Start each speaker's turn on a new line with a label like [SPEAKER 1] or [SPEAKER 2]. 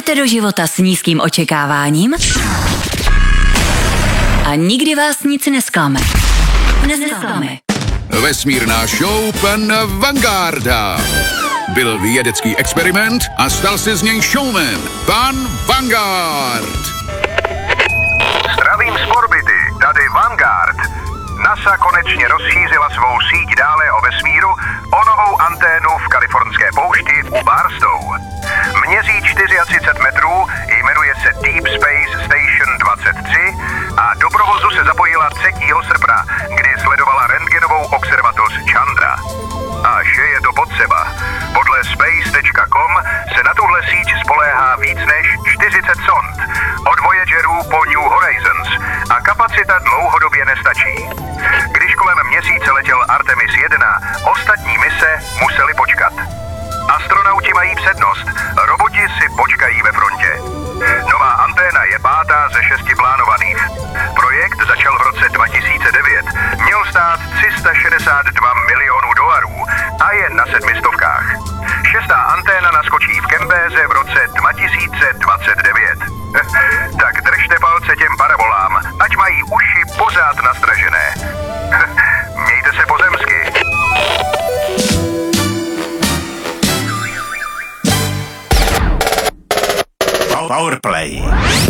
[SPEAKER 1] Jdete do života s nízkým očekáváním a nikdy vás nic nesklame.
[SPEAKER 2] Vesmírná show pana Vangarda. Byl vědecký experiment a stal se z něj showman. Pan Vanguard.
[SPEAKER 3] Zdravím z orbity, tady Vanguard. NASA konečně rozšířila svou síť dále o vesmíru o novou anténu v kalifornské poušti u Barstow. Měří 34 metrů, jmenuje se Deep Space Station 23 a do provozu se zapojila 3. srpna, kdy sledovala rentgenovou observatoř Chandra. A že je to potřeba. Podle space.com se na tuhle síť spoléhá víc než 40 sond, od Voyagerů po New Horizons, a kapacita dlouhodobě nestačí. Když kolem měsíce letěl Artemis 1, ostatní mise museli počkat. Astronauti mají přednost, roboti si počkají ve frontě. Nová anténa je 5. ze 6 plánovaných. Projekt začal v roce 2009, měl stát $362 milionů a je na 700. 6. anténa naskočí v Kembéze v roce 2029. Tak držte palce těm parabolám, ať mají uši pořád nastražené. Mějte se pozemsky.
[SPEAKER 4] Powerplay.